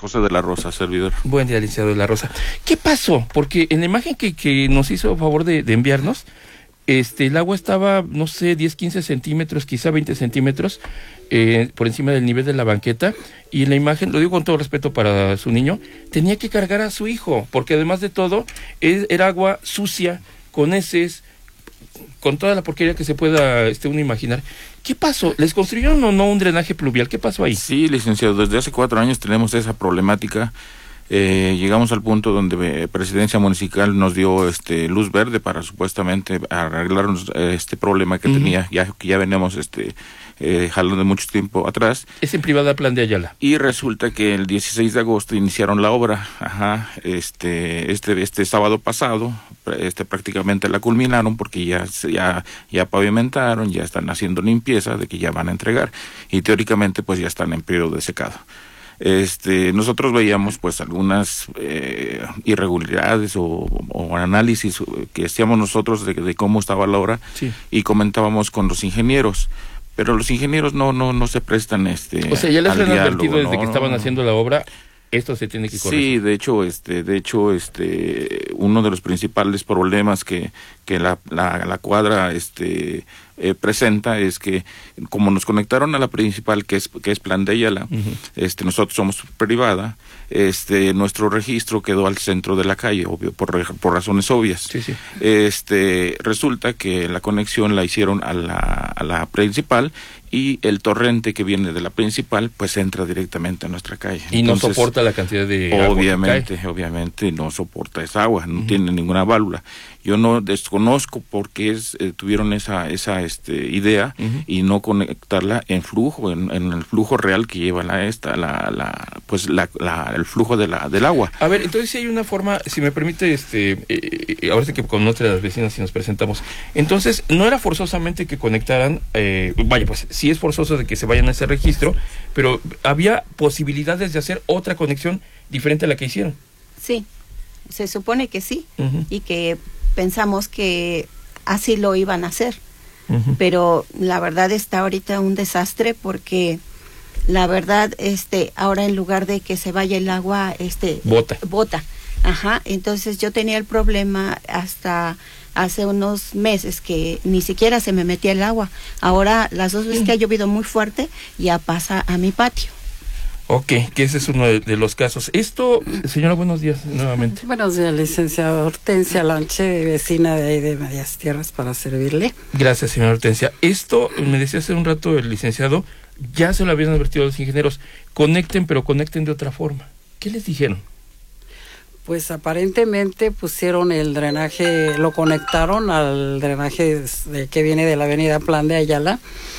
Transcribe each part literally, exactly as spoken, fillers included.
José de la Rosa, servidor. Buen día, licenciado de la Rosa. ¿Qué pasó? Porque en la imagen que, que nos hizo favor de, de enviarnos, este, el agua estaba, no sé, diez, quince centímetros, quizá veinte centímetros, eh, por encima del nivel de la banqueta, y en la imagen, lo digo con todo respeto para su niño, tenía que cargar a su hijo, porque además de todo, es, era agua sucia, con heces, con toda la porquería que se pueda este, uno imaginar. ¿Qué pasó? ¿Les construyeron o no un drenaje pluvial? ¿Qué pasó ahí? Sí, licenciado, desde hace cuatro años tenemos esa problemática. Eh, llegamos al punto donde eh, Presidencia Municipal nos dio este luz verde para supuestamente arreglarnos eh, este problema que uh-huh. tenía, ya que ya veníamos este eh, jalando mucho tiempo atrás. Es en privada Plan de Ayala. Y resulta que el dieciséis de agosto iniciaron la obra, ajá, este este este sábado pasado, este prácticamente la culminaron porque ya ya ya pavimentaron, ya están haciendo limpieza de que ya van a entregar y teóricamente pues ya están en periodo de secado. Este, nosotros veíamos pues algunas eh, irregularidades o, o análisis que hacíamos nosotros de, de cómo estaba la obra sí. y comentábamos con los ingenieros, pero los ingenieros no no no se prestan este o sea, ya les han advertido desde no, que estaban no, haciendo la obra. Esto se tiene que corregir. Sí, de hecho, este, de hecho, este, uno de los principales problemas que, que la, la, la cuadra, este, eh, presenta es que como nos conectaron a la principal, que es, que es Plan de Ayala, uh-huh. este, nosotros somos privada, este, nuestro registro quedó al centro de la calle, obvio, por, por razones obvias. Sí, sí. Este, resulta que la conexión la hicieron a la, a la principal y el torrente que viene de la principal pues entra directamente a nuestra calle. Y Entonces, no soporta la cantidad de agua obviamente, que cae. obviamente no soporta esa agua, no uh-huh. tiene ninguna válvula. Yo no desconozco por qué es, eh, tuvieron esa esa este idea uh-huh. y no conectarla en flujo, en, en el flujo real que lleva la esta la la pues la, la el flujo de la del agua. A ver, entonces si hay una forma, si me permite, este eh, ahora sí que con otras vecinas si nos presentamos. Entonces no era forzosamente que conectaran, eh, vaya pues sí es forzoso de que se vayan a ese registro, pero había posibilidades de hacer otra conexión diferente a la que hicieron. Sí, se supone que sí, uh-huh. y que pensamos que así lo iban a hacer, uh-huh. pero la verdad está ahorita un desastre porque la verdad este ahora en lugar de que se vaya el agua este bota, bota, ajá, entonces yo tenía el problema hasta hace unos meses que ni siquiera se me metía el agua. Ahora las dos veces que ha llovido muy fuerte ya pasa a mi patio. Ok, que ese es uno de, de los casos. Esto, señora, buenos días nuevamente. Buenos días, licenciada Hortensia Lanche, vecina de ahí de Medias Tierras, para servirle. Gracias, señora Hortensia. Esto, me decía hace un rato el licenciado, ya se lo habían advertido a los ingenieros, conecten, pero conecten de otra forma. ¿Qué les dijeron? Pues aparentemente pusieron el drenaje, lo conectaron al drenaje de, que viene de la avenida Plan de Ayala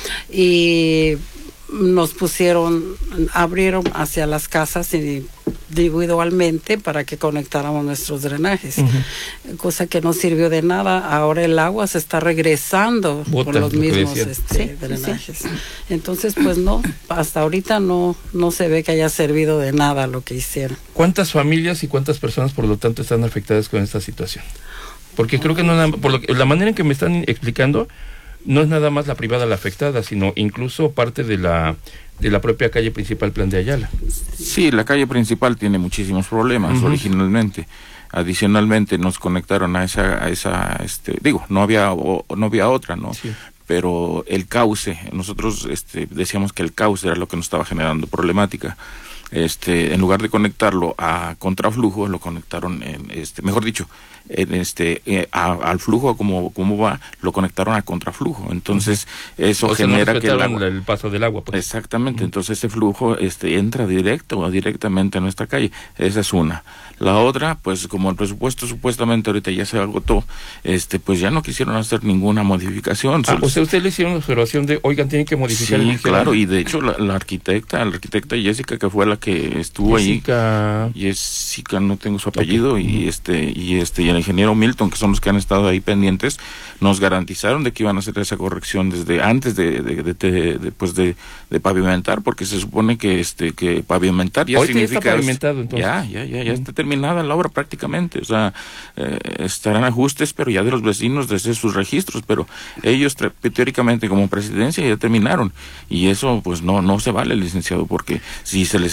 y nos pusieron, abrieron hacia las casas individualmente para que conectáramos nuestros drenajes, uh-huh. cosa que no sirvió de nada. Ahora el agua se está regresando Bota, por los mismos este, sí, drenajes. Sí. Entonces, pues no, hasta ahorita no, no se ve que haya servido de nada lo que hicieron. ¿Cuántas familias y cuántas personas, por lo tanto, están afectadas con esta situación? Porque creo que no, por lo que, la manera en que me están explicando, no es nada más la privada la afectada, sino incluso parte de la de la propia calle principal Plan de Ayala. Sí, la calle principal tiene muchísimos problemas uh-huh. originalmente. Adicionalmente nos conectaron a esa a esa este digo, no había o, no había otra, ¿no? Sí. Pero el cauce, nosotros este decíamos que el cauce era lo que nos estaba generando problemática. Este, en lugar de conectarlo a contraflujo, lo conectaron en este, mejor dicho, en este eh, a, al flujo como como va, lo conectaron a contraflujo. Entonces, eso o sea, genera no que el, agua, el paso del agua, pues. Exactamente, uh-huh. entonces ese flujo este entra directo o directamente a nuestra calle. Esa es una. La otra, pues como el presupuesto supuestamente ahorita ya se agotó, este pues ya no quisieron hacer ninguna modificación. Ah, o sea, usted le hicieron la observación de, oigan, tienen que modificar sí, el claro, y de hecho la, la arquitecta, la arquitecta Jessica, que fue la que estuvo Jessica... ahí, Jessica, no tengo su apellido, okay. y este, y este, y el ingeniero Milton, que son los que han estado ahí pendientes, nos garantizaron de que iban a hacer esa corrección desde antes de, de, de, de, de pues de, de pavimentar, porque se supone que este, que pavimentar ya Ahorita significa... ya está pavimentado, entonces. Ya, ya, ya, ya mm. está terminada la obra prácticamente, o sea, eh, estarán ajustes, pero ya de los vecinos desde sus registros, pero ellos teóricamente como presidencia ya terminaron, y eso pues no, no se vale, licenciado, porque si se les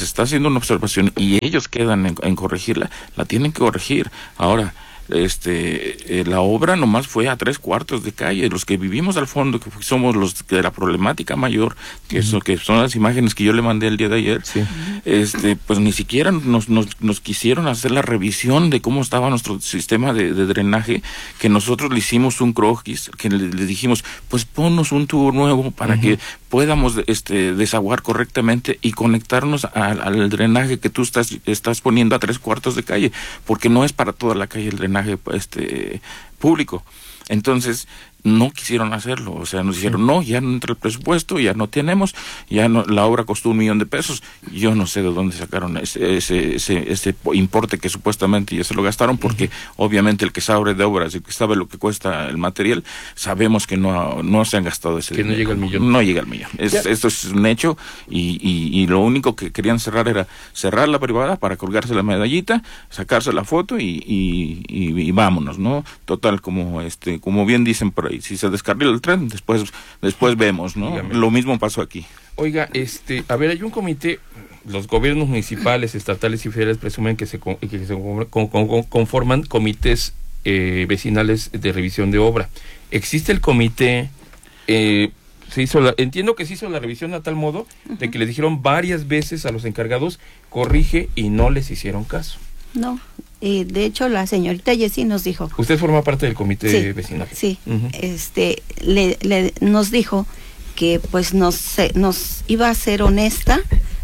está haciendo una observación y ellos quedan en, en corregirla, la tienen que corregir. Ahora, este eh, la obra nomás fue a tres cuartos de calle. Los que vivimos al fondo, que somos los de la problemática mayor, que, uh-huh. eso, que son las imágenes que yo le mandé el día de ayer, sí. este pues ni siquiera nos, nos, nos quisieron hacer la revisión de cómo estaba nuestro sistema de, de drenaje, que nosotros le hicimos un croquis, que le, le dijimos, pues ponnos un tubo nuevo para uh-huh. que podamos este desaguar correctamente y conectarnos al, al drenaje que tú estás, estás poniendo a tres cuartos de calle, porque no es para toda la calle el drenaje este público. Entonces no quisieron hacerlo, o sea, nos dijeron, sí. no, ya no entra el presupuesto, ya no tenemos, ya no, la obra costó un millón de pesos. Yo no sé de dónde sacaron ese ese ese, ese importe que supuestamente ya se lo gastaron, porque uh-huh. obviamente el que sabe de obras, el que sabe lo que cuesta el material, sabemos que no, no se han gastado ese que dinero. no llega al millón. No llega al millón. Es, esto es un hecho, y, y, y lo único que querían cerrar era cerrar la privada para colgarse la medallita, sacarse la foto y, y, y, y vámonos, ¿no? Total, como este, como bien dicen por y si se descarrila el tren, después después vemos, ¿no? Dígame. Lo mismo pasó aquí. Oiga, este, a ver, hay un comité, los gobiernos municipales, estatales y federales presumen que se, que se conforman comités eh, vecinales de revisión de obra. ¿Existe el comité? Eh, se hizo la, entiendo que se hizo la revisión a tal modo uh-huh. de que le dijeron varias veces a los encargados, corrige, y no les hicieron caso. No. Y de hecho la señorita Jessie nos dijo. ¿Usted forma parte del comité sí, vecinal? Sí, uh-huh. este, le, le, nos dijo que pues nos, nos iba a ser honesta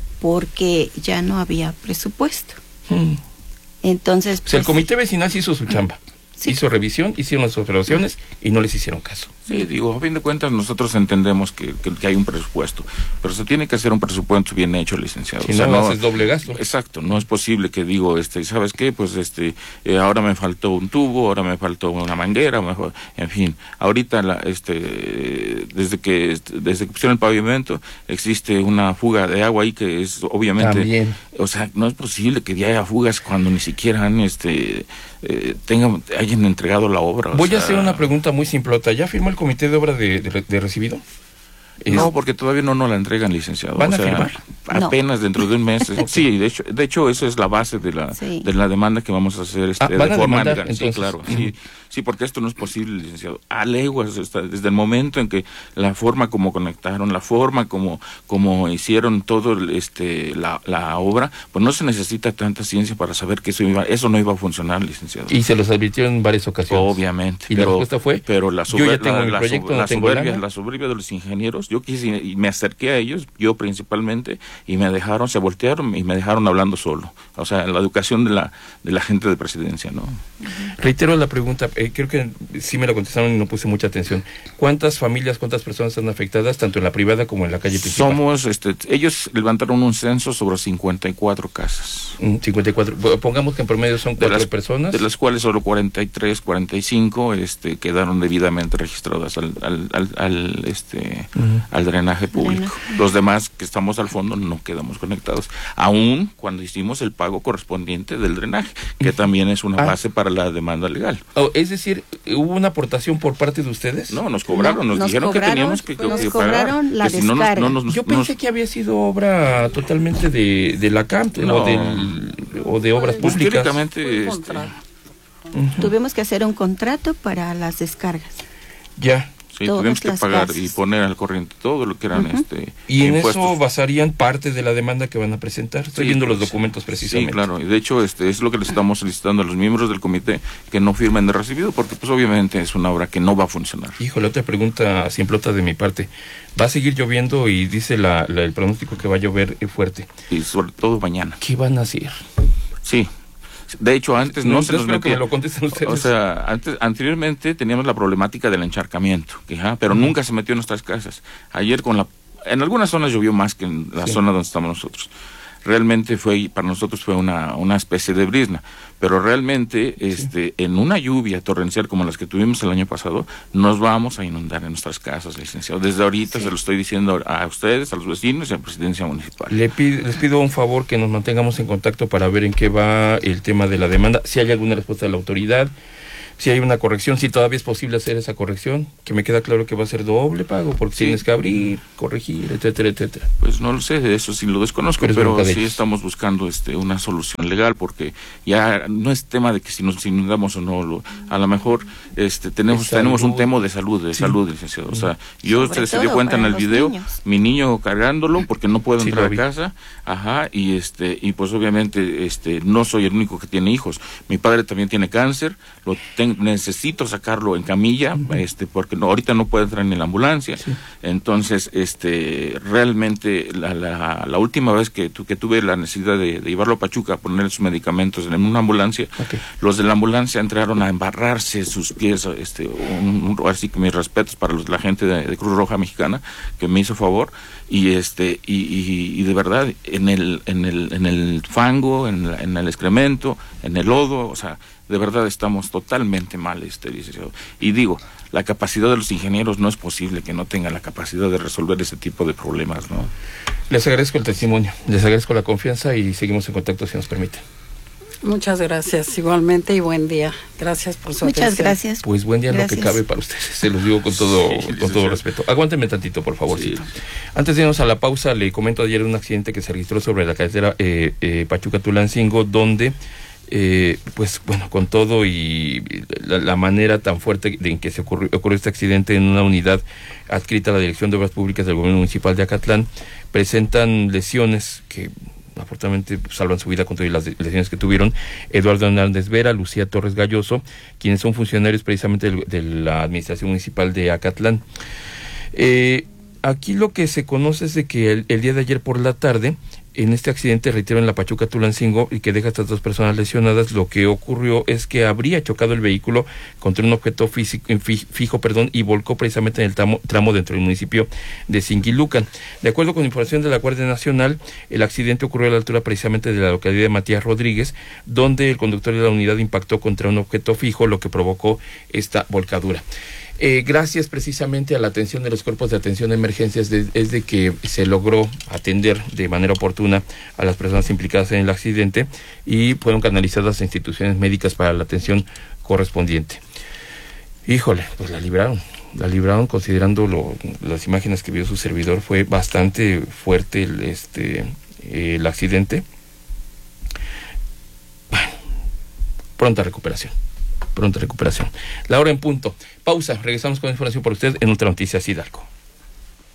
porque ya no había presupuesto. Hmm. Entonces, pues, o sea, el comité vecinal sí hizo su chamba. Sí. Hizo revisión, hicieron las observaciones y no les hicieron caso. Sí, digo, a fin de cuentas nosotros entendemos que, que, que hay un presupuesto, pero se tiene que hacer un presupuesto bien hecho, licenciado. Si o sea, no, no haces doble gasto. Exacto, no es posible que digo, este, ¿sabes qué? Pues este, eh, ahora me faltó un tubo, ahora me faltó una manguera, mejor, en fin. Ahorita, la, este, desde que desde que pusieron el pavimento, existe una fuga de agua ahí que es obviamente... También. O sea, no es posible que ya haya fugas cuando ni siquiera han, este, eh, tengan, hayan entregado la obra. Voy sea, a hacer una pregunta muy simplota. ¿Ya firmó el comité de obra de, de, de recibido? No, porque todavía no nos la entregan, licenciado. ¿Van o a sea, firmar? Apenas no. Dentro de un mes. Sí, de hecho, de hecho esa es la base de la sí. de la demanda que vamos a hacer este, ah, ¿van de a forma demandar, legal. Sí, claro. Uh-huh. Sí, sí, porque esto no es posible, licenciado. A leguas, hasta, desde el momento en que la forma como conectaron, la forma como como hicieron todo este la, la obra, pues no se necesita tanta ciencia para saber que eso iba, eso no iba a funcionar, licenciado. Y se los advirtieron en varias ocasiones. Obviamente. Y pero, la respuesta fue, pero la sober, yo ya tengo la, mi la, proyecto, la, no tengo soberbia, lana. la soberbia de los ingenieros, yo quise y me acerqué a ellos, yo principalmente, y me dejaron, se voltearon y me dejaron hablando solo. O sea, la educación de la de la gente de presidencia, ¿no? Reitero la pregunta, eh, creo que sí me la contestaron y no puse mucha atención. ¿Cuántas familias, cuántas personas están afectadas, tanto en la privada como en la calle principal? Somos, este, ellos levantaron un censo sobre cincuenta y cuatro casas. Mm, cincuenta y cuatro, pongamos que en promedio son cuatro de las, personas. De las cuales solo cuarenta y tres, cuarenta y cinco este, quedaron debidamente registradas al, al, al, al, este, uh-huh. al drenaje público. Drenaje. Los demás que estamos al fondo no quedamos conectados, aún cuando hicimos el pago correspondiente del drenaje, que también es una ah. base para la demanda legal. Oh, es decir, ¿hubo una aportación por parte de ustedes? No, nos cobraron, no, nos, nos dijeron cobraron, que teníamos que, nos que cobraron pagar. La que si no nos, no nos, Yo pensé nos, que había sido obra totalmente de, de la C A M no. o, del, o de obras pues, públicas. Este, uh-huh. Tuvimos que hacer un contrato para las descargas. Ya. Sí, tuvimos que pagar casas. Y poner al corriente todo lo que eran uh-huh. este y en impuestos. Eso basarían parte de la demanda que van a presentar. Estoy sí, viendo pues, los documentos precisamente. Sí, claro, y de hecho este es lo que les estamos solicitando a los miembros del comité, que no firmen de recibido, porque pues obviamente es una obra que no va a funcionar. Híjole, otra pregunta simplota de mi parte. Va a seguir lloviendo y dice la, la, el pronóstico que va a llover fuerte. Y sobre todo mañana. ¿Qué van a hacer? Sí. De hecho, antes no, no se nos metía. Que me lo contestan ustedes. O sea, antes, anteriormente teníamos la problemática del encharcamiento, que, ¿ja? pero uh-huh. nunca se metió en nuestras casas. Ayer con la, en algunas zonas llovió más que en la sí. zona donde estamos nosotros. Realmente fue, para nosotros fue una, una especie de brisna, pero realmente este, sí. en una lluvia torrencial como las que tuvimos el año pasado, nos vamos a inundar en nuestras casas, licenciado. Desde ahorita sí. se lo estoy diciendo a ustedes, a los vecinos y a la presidencia municipal. Le pido, les pido un favor, que nos mantengamos en contacto para ver en qué va el tema de la demanda, si hay alguna respuesta de la autoridad. si hay una corrección, si todavía es posible hacer esa corrección, que me queda claro que va a ser doble pago, porque sí. tienes que abrir, corregir, etcétera, etcétera. Pues no lo sé, de eso sí lo desconozco, pero, pero sí ellos. estamos buscando este una solución legal, porque ya no es tema de que si nos inundamos o no, lo, a lo mejor este tenemos tenemos un tema de salud, de sí. salud, licenciado. O sea, yo se, se dio cuenta en el video, niños. mi niño cargándolo porque no puedo sí, entrar a casa, ajá, y este y pues obviamente este no soy el único que tiene hijos. Mi padre también tiene cáncer, lo tengo necesito sacarlo en camilla, uh-huh. este, porque no, ahorita no puede entrar en la ambulancia. Sí. Entonces, este, realmente la, la, la última vez que, tu, que tuve la necesidad de, de llevarlo a Pachuca a poner sus medicamentos en una ambulancia, okay. los de la ambulancia entraron a embarrarse sus pies, este, un, un, así que mis respetos para los, la gente de, de Cruz Roja Mexicana que me hizo favor, y este, y, y, y de verdad en el, en el, en el fango, en, la, en el excremento, en el lodo, o sea, de verdad estamos totalmente mal, este licenciado. Y digo, la capacidad de los ingenieros no es posible que no tengan la capacidad de resolver ese tipo de problemas, ¿no? Les agradezco el testimonio, les agradezco la confianza y seguimos en contacto si nos permite. Muchas gracias, igualmente, y buen día. Gracias por su Muchas atención. gracias. Pues buen día gracias. Lo que cabe para ustedes, se los digo con todo, sí, con todo respeto. Aguántenme tantito, por favor. Sí. Antes de irnos a la pausa, le comento ayer un accidente que se registró sobre la carretera eh, eh, Pachuca-Tulancingo, donde Eh, pues bueno, con todo y la, la manera tan fuerte en que se ocurrió, ocurrió este accidente en una unidad adscrita a la Dirección de Obras Públicas del Gobierno Municipal de Acatlán, presentan lesiones que afortunadamente salvan su vida con todas las lesiones que tuvieron Eduardo Hernández Vera, Lucía Torres Galloso, quienes son funcionarios precisamente de, de la Administración Municipal de Acatlán. Eh, aquí lo que se conoce es de que el, el día de ayer por la tarde, en este accidente, reitero, en la Pachuca Tulancingo, y que deja a estas dos personas lesionadas, lo que ocurrió es que habría chocado el vehículo contra un objeto físico, fijo perdón, y volcó precisamente en el tramo, tramo dentro del municipio de Cinguilucan. De acuerdo con información de la Guardia Nacional, el accidente ocurrió a la altura precisamente de la localidad de Matías Rodríguez, donde el conductor de la unidad impactó contra un objeto fijo, lo que provocó esta volcadura. Eh, gracias precisamente a la atención de los cuerpos de atención de emergencias de, es de que se logró atender de manera oportuna a las personas implicadas en el accidente y fueron canalizadas a instituciones médicas para la atención correspondiente. Híjole, pues la libraron, la libraron considerando lo, las imágenes que vio su servidor. Fue bastante fuerte el, este, eh, el accidente. Bueno, pronta recuperación. Pronta recuperación. La hora en punto. Pausa. Regresamos con información por usted en Ultra Noticias Hidalgo.